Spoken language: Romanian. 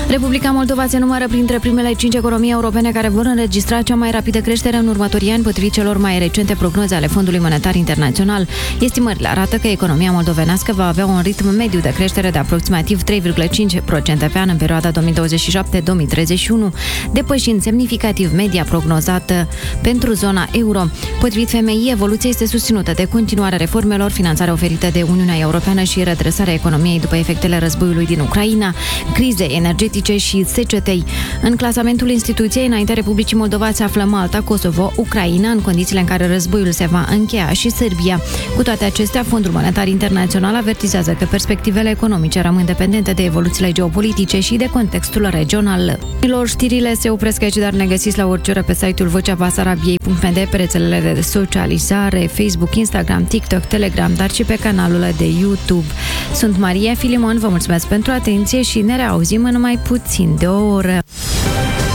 Republica Moldova se numără printre primele 5 economii europene care vor înregistra cea mai rapidă creștere în următorii ani, potrivit celor mai recente prognoze ale Fondului Monetar Internațional. Estimările arată că economia moldovenească va avea un ritm mediu de creștere de aproximativ 3,5% pe an în perioada 2027-2031, depășind semnificativ media prognozată pentru zona euro. Potrivit FMI, evoluția este susținută de continuarea reformelor, finanțarea oferită de Uniunea Europeană și redresarea economiei după efectele războiului din Ucraina, crizei energetice și secetei. În clasamentul instituției, înaintea Republicii Moldova se află Malta, Kosovo, Ucraina, în condițiile în care războiul se va încheia, și Serbia. Cu toate acestea, Fondul Monetar Internațional avertizează că perspectivele economice rămân dependente de evoluțiile geopolitice și de contextul regional. Știrile se opresc aici, dar ne găsiți la orice oră pe site-ul vocea-basarabiei.md, pe rețelele de socializare, Facebook, Instagram, TikTok, Telegram, dar și pe canalul de YouTube. Sunt Maria Filimon, vă mulțumesc pentru atenție și ne reauzim în mai puțin de o oră.